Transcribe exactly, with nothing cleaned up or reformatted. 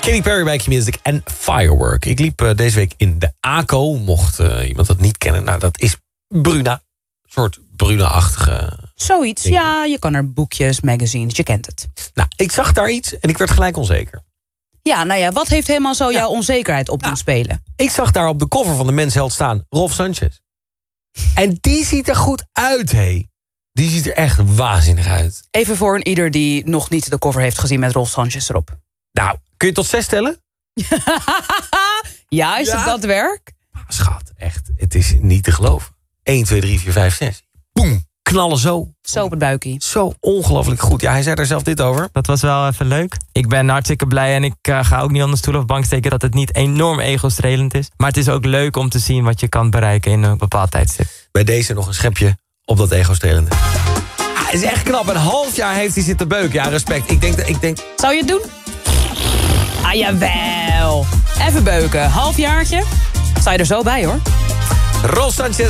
Katy Perry bij Q-Music en Firework. Ik liep uh, deze week in de A C O. Mocht uh, iemand dat niet kennen. Nou, dat is Bruna. Een soort Bruna-achtige... Zoiets, dingen. Ja. Je kan er boekjes, magazines, je kent het. Nou, ik zag daar iets en ik werd gelijk onzeker. Ja, nou ja, wat heeft helemaal zo ja. jouw onzekerheid op doen ja. spelen? Ik zag daar op de cover van de mensheld staan Rolf Sanchez. En die ziet er goed uit, hé. Die ziet er echt waanzinnig uit. Even voor een ieder die nog niet de cover heeft gezien met Rolf Sanchez erop. Nou, kun je tot zes tellen? Ja, is ja? het dat werk? Schat, echt, het is niet te geloven. één, twee, drie, vier, vijf, zes. Boem, knallen zo. Zo op het buikie. Zo ongelooflijk goed. Ja, hij zei er zelf dit over. Dat was wel even leuk. Ik ben hartstikke blij en ik uh, ga ook niet onder stoel of bank steken dat het niet enorm ego-strelend is. Maar het is ook leuk om te zien wat je kan bereiken in een bepaald tijdstip. Bij deze nog een schepje op dat ego-strelende. Ah, het is echt knap. Een half jaar heeft hij zitten beuken. Ja, respect. Ik denk... Ik denk... Zou je het doen? Ah, jawel. Even beuken. Halfjaartje. Sta je er zo bij, hoor. Rolf Sanchez.